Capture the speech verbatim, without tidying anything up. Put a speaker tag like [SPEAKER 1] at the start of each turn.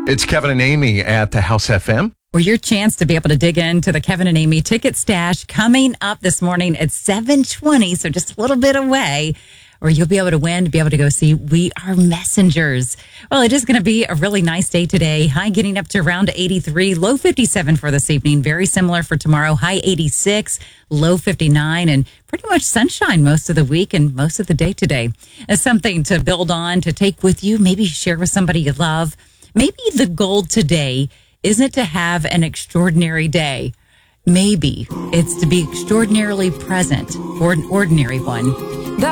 [SPEAKER 1] It's Kevin and Amy at the House F M.
[SPEAKER 2] Well, your chance to be able to dig into the Kevin and Amy ticket stash coming up this morning at seven twenty, so just a little bit away, where you'll be able to win, to be able to go see We Are Messengers. Well, it is going to be a really nice day today. High getting up to around eighty-three, low fifty-seven for this evening. Very similar for tomorrow. High eighty-six, low fifty-nine, and pretty much sunshine most of the week and most of the day today. As something to build on, to take with you, maybe share with somebody you love. Maybe the goal today isn't to have an extraordinary day. Maybe it's to be extraordinarily present for an ordinary one.